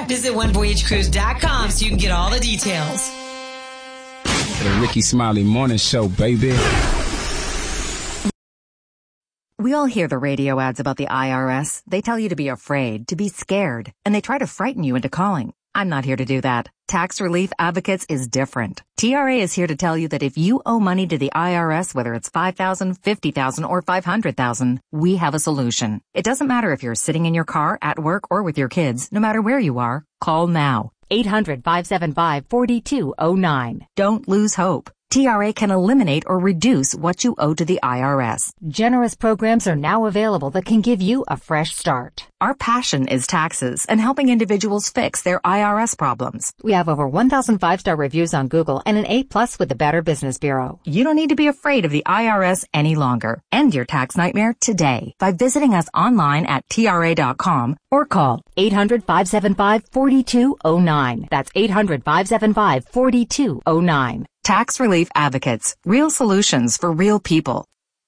Visit onevoyagecruise.com so you can get all the details. The Ricky Smiley Morning Show, baby. We all hear the radio ads about the IRS. They tell you to be afraid, to be scared, and they try to frighten you into calling. I'm not here to do that. Tax Relief Advocates is different. TRA is here to tell you that if you owe money to the IRS, whether it's $5,000, $50,000, or $500,000, we have a solution. It doesn't matter if you're sitting in your car, at work, or with your kids. No matter where you are, call now. 800-575-4209. Don't lose hope. TRA can eliminate or reduce what you owe to the IRS. Generous programs are now available that can give you a fresh start. Our passion is taxes and helping individuals fix their IRS problems. We have over 1,000 5-star reviews on Google and an A+ with the Better Business Bureau. You don't need to be afraid of the IRS any longer. End your tax nightmare today by visiting us online at TRA.com or call 800-575-4209. That's 800-575-4209. Tax Relief Advocates. Real solutions for real people.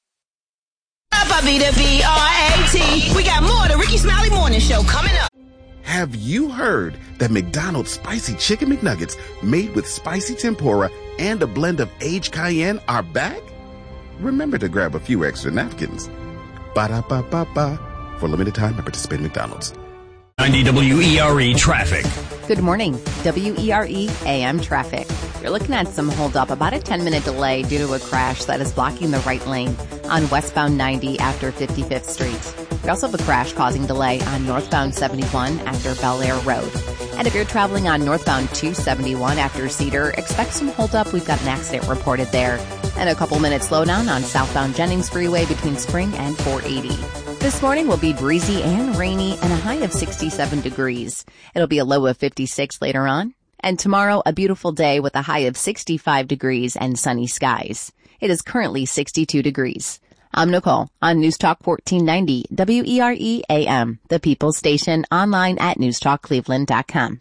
We got more of the Ricky Smiley Morning Show coming up. Have you heard that McDonald's Spicy Chicken McNuggets made with spicy tempura and a blend of aged cayenne are back? Remember to grab a few extra napkins. Ba-da-ba-ba-ba. For limited time at participating McDonald's. 90 WERE traffic. Good morning. WERE AM traffic. You're looking at some holdup, about a 10-minute delay due to a crash that is blocking the right lane on westbound 90 after 55th Street. We also have a crash causing delay on northbound 71 after Bel Air Road. And if you're traveling on northbound 271 after Cedar, expect some holdup. We've got an accident reported there. And a couple minutes slowdown on southbound Jennings Freeway between Spring and 480. This morning will be breezy and rainy and a high of 67 degrees. It'll be a low of 56 later on. And tomorrow, a beautiful day with a high of 65 degrees and sunny skies. It is currently 62 degrees. I'm Nicole on News Talk 1490 WERE AM, the People's Station, online at newstalkcleveland.com.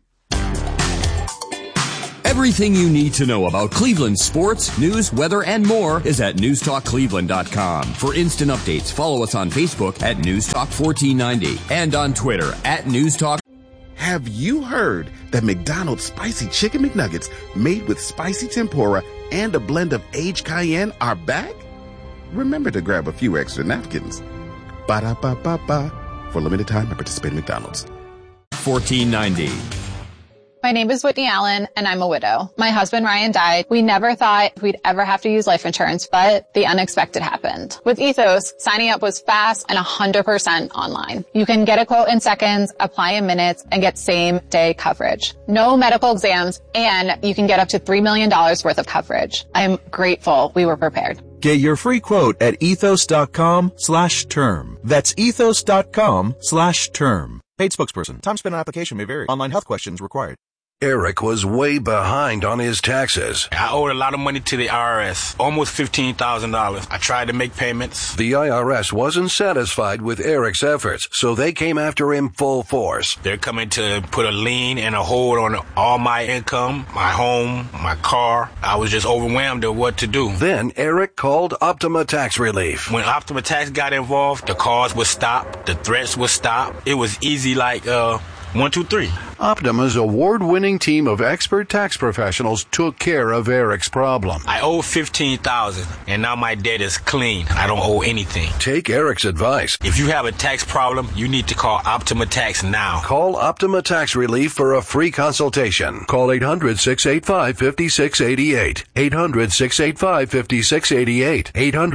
Everything you need to know about Cleveland sports, news, weather, and more is at newstalkcleveland.com. For instant updates, follow us on Facebook at newstalk1490 and on Twitter at newstalk. Have you heard that McDonald's Spicy Chicken McNuggets made with spicy tempura and a blend of aged cayenne are back? Remember to grab a few extra napkins. Ba-da-ba-ba-ba. For limited time at participating McDonald's. 1490. My name is Whitney Allen, and I'm a widow. My husband, Ryan, died. We never thought we'd ever have to use life insurance, but the unexpected happened. With Ethos, signing up was fast and 100% online. You can get a quote in seconds, apply in minutes, and get same-day coverage. No medical exams, and you can get up to $3 million worth of coverage. I'm grateful we were prepared. Get your free quote at ethos.com/term. That's ethos.com/term. Paid spokesperson. Time spent on application may vary. Online health questions required. Eric was way behind on his taxes. I owed a lot of money to the IRS, almost $15,000. I tried to make payments. The IRS wasn't satisfied with Eric's efforts, so they came after him full force. They're coming to put a lien and a hold on all my income, my home, my car. I was just overwhelmed at what to do. Then Eric called Optima Tax Relief. When Optima Tax got involved, the calls would stop, the threats would stop. It was easy like, 1, 2, 3. Optima's award-winning team of expert tax professionals took care of Eric's problem. I owe $15,000, and now my debt is clean. I don't owe anything. Take Eric's advice. If you have a tax problem, you need to call Optima Tax now. Call Optima Tax Relief for a free consultation. Call 800-685-5688. 800-685-5688.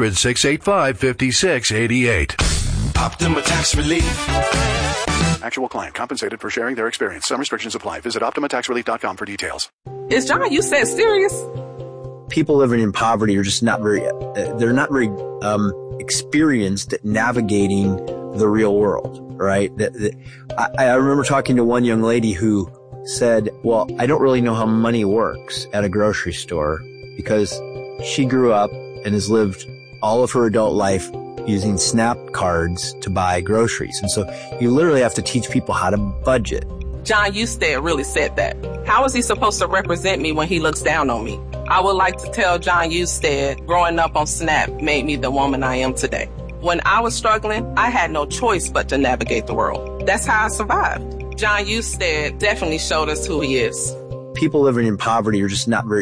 800-685-5688. Optima Tax Relief. Actual client compensated for sharing their experience. Some restrictions apply. Visit OptimaTaxRelief.com for details. Is John, you said serious? People living in poverty are just not very, they're not very experienced at navigating the real world, right? I remember talking to one young lady who said, well, I don't really know how money works at a grocery store because she grew up and has lived all of her adult life using SNAP cards to buy groceries. And so you literally have to teach people how to budget. John Husted really said that. How is he supposed to represent me when he looks down on me? I would like to tell John Husted, growing up on SNAP made me the woman I am today. When I was struggling, I had no choice but to navigate the world. That's how I survived. John Husted definitely showed us who he is. People living in poverty are just not very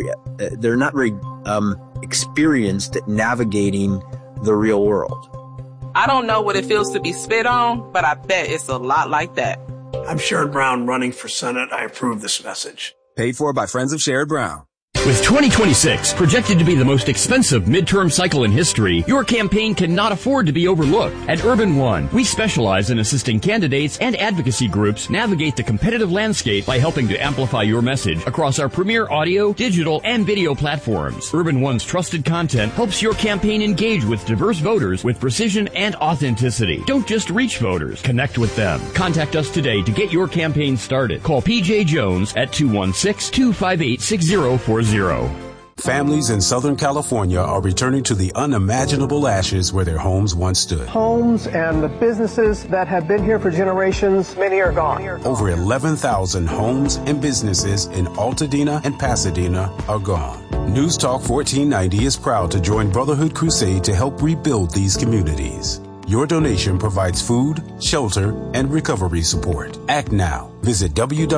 experienced at navigating the real world. I don't know what it feels to be spit on, but I bet it's a lot like that. I'm Sherrod Brown running for Senate. I approve this message. Paid for by friends of Sherrod Brown. With 2026 projected to be the most expensive midterm cycle in history, your campaign cannot afford to be overlooked. At Urban One, we specialize in assisting candidates and advocacy groups navigate the competitive landscape by helping to amplify your message across our premier audio, digital, and video platforms. Urban One's trusted content helps your campaign engage with diverse voters with precision and authenticity. Don't just reach voters, connect with them. Contact us today to get your campaign started. Call PJ Jones at 216-258-6040. Families in Southern California are returning to the unimaginable ashes where their homes once stood. Homes and the businesses that have been here for generations, many are gone. Over 11,000 homes and businesses in Altadena and Pasadena are gone. News Talk 1490 is proud to join Brotherhood Crusade to help rebuild these communities. Your donation provides food, shelter, and recovery support. Act now. Visit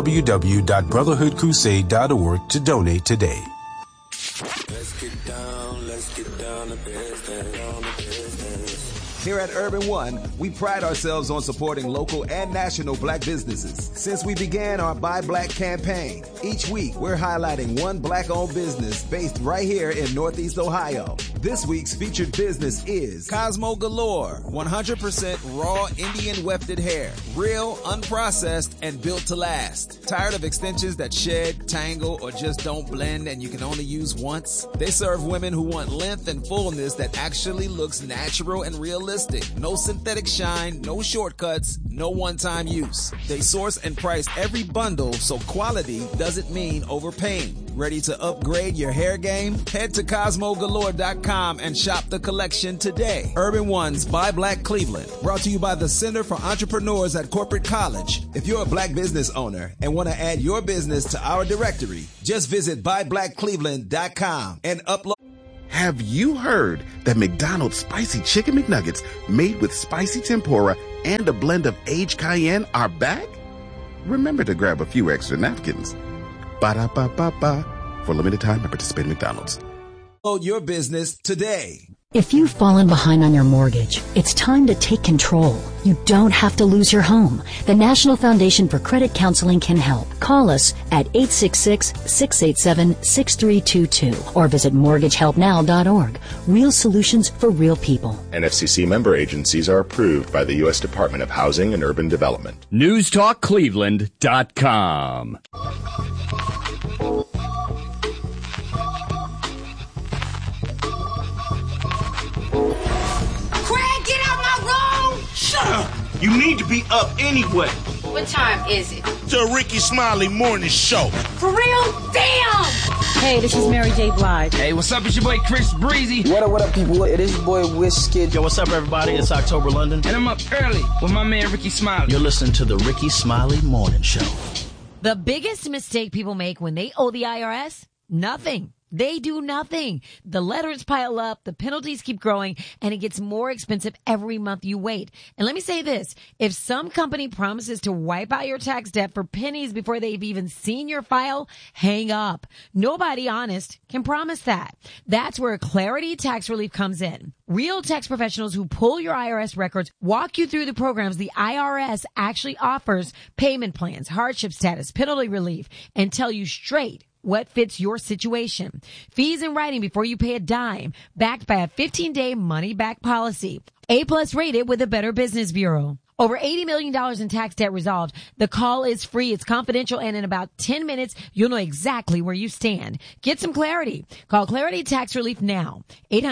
www.brotherhoodcrusade.org to donate today. Let's get down to business. Here at Urban One, we pride ourselves on supporting local and national black businesses. Since we began our Buy Black campaign, each week we're highlighting one black-owned business based right here in Northeast Ohio. This week's featured business is Cosmo Galore, 100% raw Indian wefted hair, real, unprocessed, and built to last. Tired of extensions that shed, tangle, or just don't blend and you can only use once? They serve women who want length and fullness that actually looks natural and realistic. No synthetic shine, no shortcuts, no one-time use. They source and price every bundle so quality doesn't mean overpaying. Ready to upgrade your hair game? Head to CosmoGalore.com and shop the collection today. Urban One's Buy Black Cleveland, brought to you by the Center for Entrepreneurs at Corporate College. If you're a black business owner and want to add your business to our directory, just visit BuyBlackCleveland.com and upload. Have you heard that McDonald's Spicy Chicken McNuggets made with spicy tempura and a blend of aged cayenne are back? Remember to grab a few extra napkins. Ba-da-ba-ba-ba. For limited time at participating McDonald's. Upload your business today. If you've fallen behind on your mortgage, it's time to take control. You don't have to lose your home. The National Foundation for Credit Counseling can help. Call us at 866-687-6322 or visit mortgagehelpnow.org. Real solutions for real people. NFCC member agencies are approved by the U.S. Department of Housing and Urban Development. NewsTalkCleveland.com. Shut up! You need to be up anyway. What time is it? The Ricky Smiley Morning Show. For real? Damn! Hey, this is Mary J. Blige. Hey, what's up? It's your boy Chris Breezy. What up, people? It is your boy Wizkid. Yo, what's up, everybody? It's October London. And I'm up early with my man Ricky Smiley. You're listening to the Ricky Smiley Morning Show. The biggest mistake people make when they owe the IRS? Nothing. They do nothing. The letters pile up, the penalties keep growing, and it gets more expensive every month you wait. And let me say this. If some company promises to wipe out your tax debt for pennies before they've even seen your file, hang up. Nobody honest can promise that. That's where Clarity Tax Relief comes in. Real tax professionals who pull your IRS records walk you through the programs the IRS actually offers, payment plans, hardship status, penalty relief, and tell you straight what fits your situation. Fees in writing before you pay a dime, backed by a 15-day money-back policy. A+ rated with the Better Business Bureau. Over $80 million in tax debt resolved. The call is free. It's confidential. And in about 10 minutes, you'll know exactly where you stand. Get some clarity. Call Clarity Tax Relief now.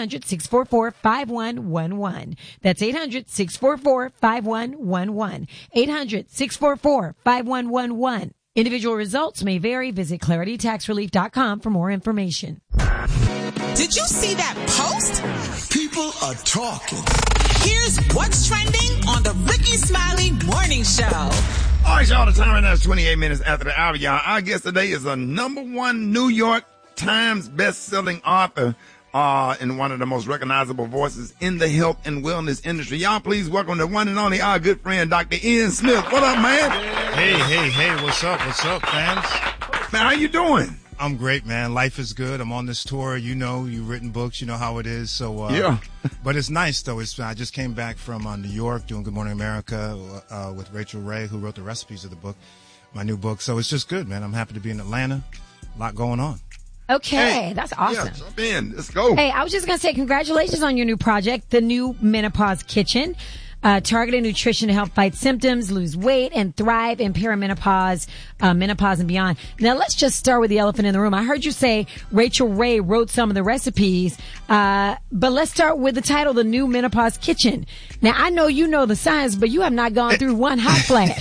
800-644-5111. That's 800-644-5111. 800-644-5111. Individual results may vary. Visit ClarityTaxRelief.com for more information. Did you see that post? People are talking. Here's what's trending on the Ricky Smiley Morning Show. All right, y'all, the time right now is 28 minutes after the hour, y'all. Our guest today is a #1 New York Times best-selling author, and one of the most recognizable voices in the health and wellness industry. Y'all please welcome the one and only our good friend, Dr. Ian Smith. What up, man? Hey, what's up, fans? Man, how you doing? I'm great, man. Life is good. I'm on this tour. You know, you've written books. You know how it is. So, yeah. But it's nice, though. I just came back from New York doing Good Morning America with Rachel Ray, who wrote the recipes of the book, my new book. So it's just good, man. I'm happy to be in Atlanta. A lot going on. Okay, that's awesome. Yeah, jump in. Let's go. Hey, I was just going to say congratulations on your new project, the new Menopause Kitchen. Targeted nutrition to help fight symptoms, lose weight, and thrive in perimenopause, menopause, and beyond. Now, let's just start with the elephant in the room. I heard you say Rachel Ray wrote some of the recipes, but let's start with the title, The New Menopause Kitchen. Now, I know you know the science, but you have not gone through one hot flash.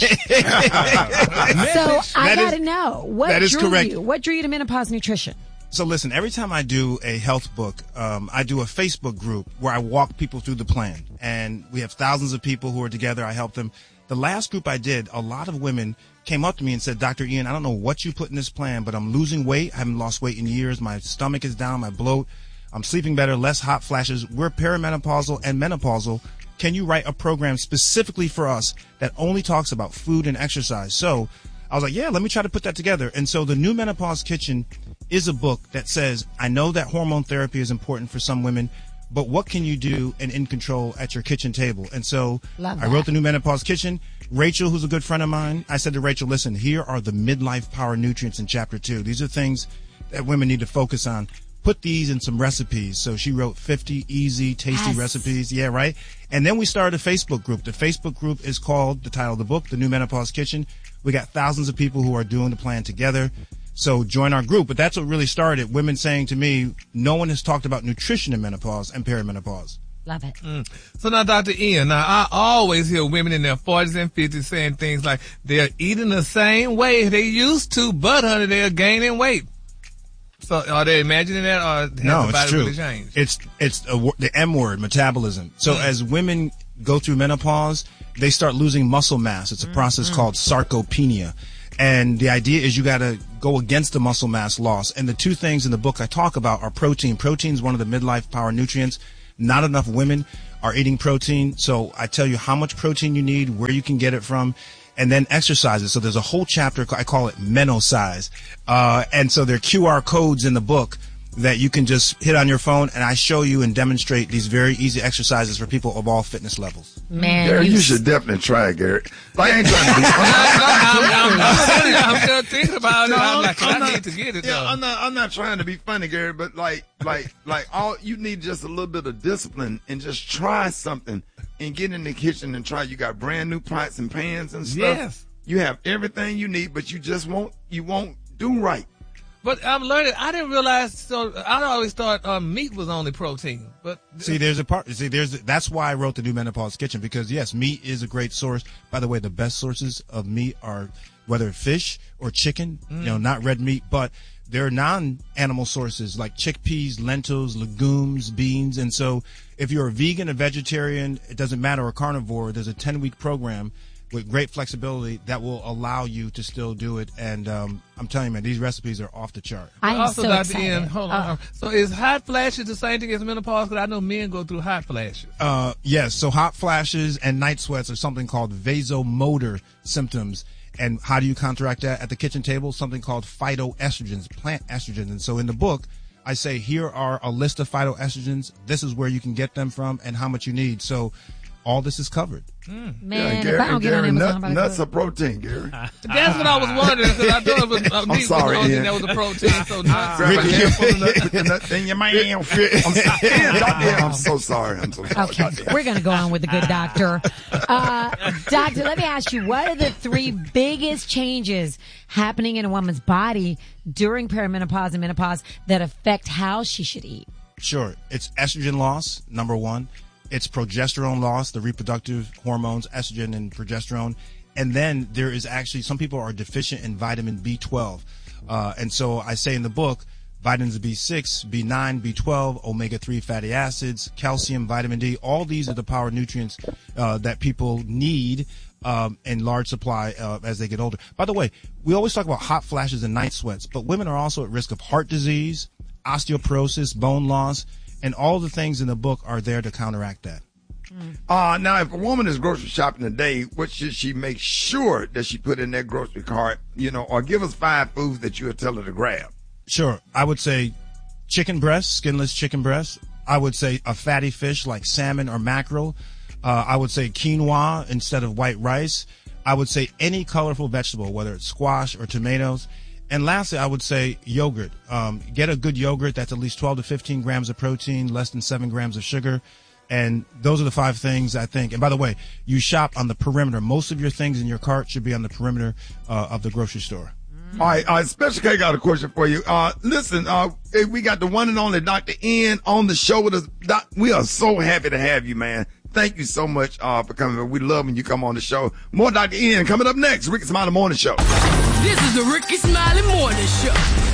So I got to know, what drew you? What drew you to menopause nutrition? So listen, every time I do a health book, I do a Facebook group where I walk people through the plan. And we have thousands of people who are together. I help them. The last group I did, a lot of women came up to me and said, Dr. Ian, I don't know what you put in this plan, but I'm losing weight. I haven't lost weight in years. My stomach is down. My bloat. I'm sleeping better, less hot flashes. We're perimenopausal and menopausal. Can you write a program specifically for us that only talks about food and exercise? So I was like, yeah, let me try to put that together. And so the New Menopause Kitchen is a book that says, I know that hormone therapy is important for some women, but what can you do and in control at your kitchen table? And so I wrote the New Menopause Kitchen. Rachel, who's a good friend of mine, I said to Rachel, listen, here are the midlife power nutrients in chapter 2. These are things that women need to focus on. Put these in some recipes. So she wrote 50 easy, tasty recipes. Yeah, right. And then we started a Facebook group. The Facebook group is called, the title of the book, The New Menopause Kitchen. We got thousands of people who are doing the plan together. So join our group. But that's what really started. Women saying to me, no one has talked about nutrition in menopause and perimenopause. Love it. So now, Dr. Ian, I always hear women in their 40s and 50s saying things like they're eating the same way they used to, but honey, they're gaining weight. So are they imagining that, or has no, the body it's true. really changed? It's the M word, metabolism. So as women go through menopause, they start losing muscle mass. It's a process called sarcopenia. And the idea is you got to go against the muscle mass loss. And the two things in the book I talk about are protein. Protein is one of the midlife power nutrients. Not enough women are eating protein. So I tell you how much protein you need, where you can get it from, and then exercises. So there's a whole chapter, I call it Menosize. And so there are QR codes in the book that you can just hit on your phone, and I show you and demonstrate these very easy exercises for people of all fitness levels. Man, Gary, you should definitely try it, Gary. Like, I ain't trying to be I'm still thinking about it. I'm like, I need to get it done. I'm not trying to be funny, Gary, but like all you need just a little bit of discipline and just try something and get in the kitchen and try. You got brand new pots and pans and stuff. Yes. You have everything you need, but you won't do right. But I'm learning. I didn't realize. So I always thought meat was only protein. But that's why I wrote the New Menopause Kitchen, because yes, meat is a great source. By the way, the best sources of meat are whether fish or chicken. Not red meat, but there are non-animal sources like chickpeas, lentils, legumes, beans. And so if you're a vegan, a vegetarian, it doesn't matter, or a carnivore, there's a 10-week program with great flexibility that will allow you to still do it. And I'm telling you, man, these recipes are off the chart. I'm also, so Dr. excited. Ian, hold on. So is hot flashes the same thing as menopause? Because I know men go through hot flashes. Yes. So hot flashes and night sweats are something called vasomotor symptoms. And how do you counteract that? At the kitchen table, something called phytoestrogens, plant estrogens. And so in the book, I say, here are a list of phytoestrogens. This is where you can get them from and how much you need. So all this is covered. Man, Gary, if I don't get on Amazon, nuts are protein, Gary. That's what I was wondering, because I thought it was meat. Sorry, was the only Ian. thing that was a protein. So nuts. I'm so sorry. Okay, we're going to go on with the good doctor. Doctor, let me ask you, what are the 3 biggest changes happening in a woman's body during perimenopause and menopause that affect how she should eat? Sure. It's estrogen loss, number 1. It's progesterone loss, the reproductive hormones, estrogen and progesterone. And then there is actually, some people are deficient in vitamin B12. And so I say in the book, vitamins B6, B9, B12, omega-3 fatty acids, calcium, vitamin D, all these are the power nutrients that people need in large supply as they get older. By the way, we always talk about hot flashes and night sweats, but women are also at risk of heart disease, osteoporosis, bone loss, and all the things in the book are there to counteract that. Now, if a woman is grocery shopping today, what should she make sure that she put in that grocery cart, or give us 5 foods that you would tell her to grab? Sure. I would say chicken breast, skinless chicken breast. I would say a fatty fish like salmon or mackerel. I would say quinoa instead of white rice. I would say any colorful vegetable, whether it's squash or tomatoes. And lastly, I would say yogurt. Get a good yogurt that's at least 12 to 15 grams of protein, less than 7 grams of sugar. And those are the 5 things I think. And by the way, you shop on the perimeter. Most of your things in your cart should be on the perimeter of the grocery store. All right, Special K got a question for you. Listen, we got the one and only Dr. N on the show with us. Doc, we are so happy to have you, man. Thank you so much for coming. We love when you come on the show. More Dr. N coming up next. Ricky Smiley Morning Show. This is the Ricky Smiley Morning Show.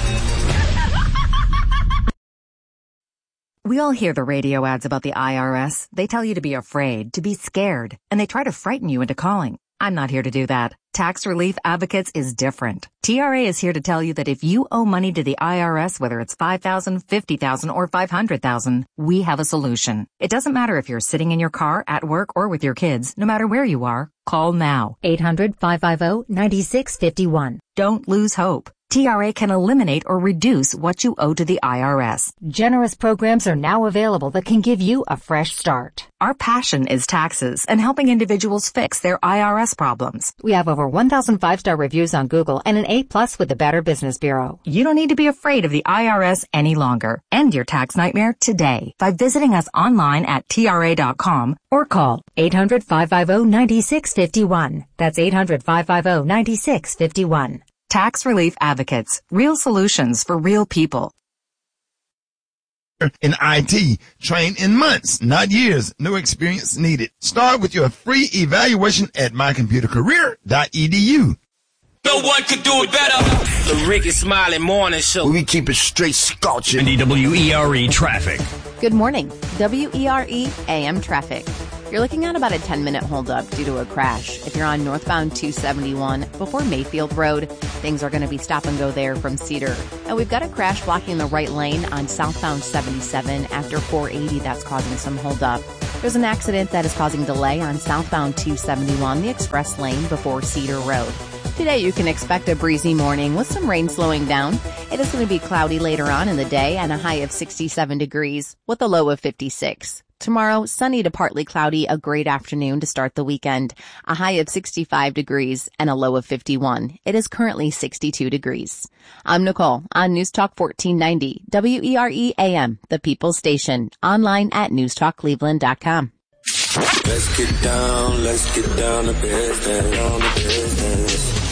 We all hear the radio ads about the IRS. They tell you to be afraid, to be scared, and they try to frighten you into calling. I'm not here to do that. Tax Relief Advocates is different. TRA is here to tell you that if you owe money to the IRS, whether it's $5,000, $50,000, or $500,000, we have a solution. It doesn't matter if you're sitting in your car, at work, or with your kids. No matter where you are, call now. 800-550-9651. Don't lose hope. TRA can eliminate or reduce what you owe to the IRS. Generous programs are now available that can give you a fresh start. Our passion is taxes and helping individuals fix their IRS problems. We have over 1,000 5-star reviews on Google and an A+ with the Better Business Bureau. You don't need to be afraid of the IRS any longer. End your tax nightmare today by visiting us online at TRA.com or call 800-550-9651. That's 800-550-9651. Tax Relief Advocates. Real solutions for real people. In IT, train in months, not years. No experience needed. Start with your free evaluation at mycomputercareer.edu. No one could do it better. The Ricky Smiley Morning Show. We keep it straight scorching. WERE traffic. Good morning. WERE AM traffic. You're looking at about a 10-minute holdup due to a crash. If you're on northbound 271 before Mayfield Road, things are going to be stop and go there from Cedar. And we've got a crash blocking the right lane on southbound 77 after 480 that's causing some holdup. There's an accident that is causing delay on southbound 271, the express lane before Cedar Road. Today you can expect a breezy morning with some rain slowing down. It is going to be cloudy later on in the day and a high of 67 degrees with a low of 56. Tomorrow, sunny to partly cloudy, a great afternoon to start the weekend. A high of 65 degrees and a low of 51. It is currently 62 degrees. I'm Nicole on News Talk 1490, WERE AM, the People's Station, online at newstalkcleveland.com. Let's get down to business.